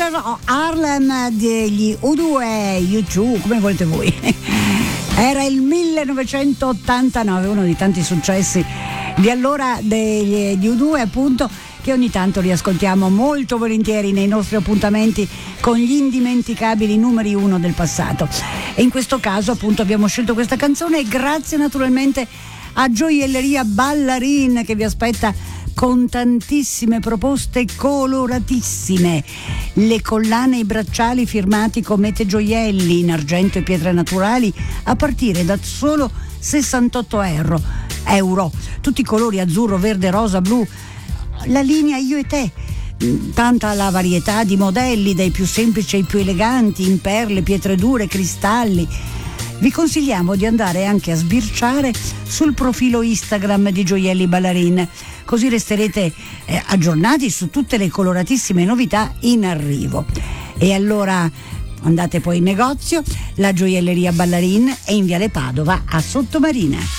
Harlem degli U2, come volete voi. Era il 1989, uno dei tanti successi di allora degli U2, appunto, che ogni tanto riascoltiamo molto volentieri nei nostri appuntamenti con gli indimenticabili numeri uno del passato. E in questo caso appunto abbiamo scelto questa canzone grazie naturalmente a Gioielleria Ballarin, che vi aspetta con tantissime proposte coloratissime. Le collane e i bracciali firmati Comete Gioielli in argento e pietre naturali a partire da solo 68 euro. Tutti i colori azzurro, verde, rosa, blu. La linea Io e Te. Tanta la varietà di modelli, dai più semplici ai più eleganti, in perle, pietre dure, cristalli. Vi consigliamo di andare anche a sbirciare sul profilo Instagram di Gioielli Ballarin, così resterete aggiornati su tutte le coloratissime novità in arrivo. E allora andate poi in negozio, la Gioielleria Ballarin è in Viale Padova a Sottomarina.